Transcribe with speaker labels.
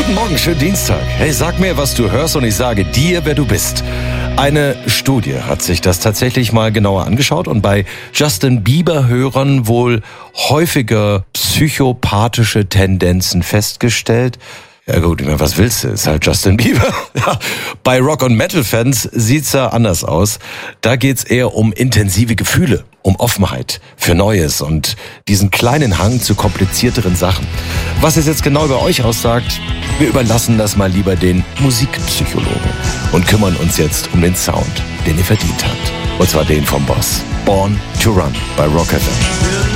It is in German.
Speaker 1: Guten Morgen, schönen Dienstag. Hey, sag mir, was du hörst und ich sage dir, wer du bist. Eine Studie hat sich das tatsächlich mal genauer angeschaut und bei Justin Bieber-Hörern wohl häufiger psychopathische Tendenzen festgestellt. Ja gut, ich meine, was willst du? Ist halt Justin Bieber. Ja. Bei Rock- und Metal-Fans sieht's ja anders aus. Da geht's eher um intensive Gefühle, um Offenheit für Neues und diesen kleinen Hang zu komplizierteren Sachen. Was es jetzt genau über euch aussagt, wir überlassen das mal lieber den Musikpsychologen und kümmern uns jetzt um den Sound, den ihr verdient habt. Und zwar den vom Boss. Born to Run bei Rock FM.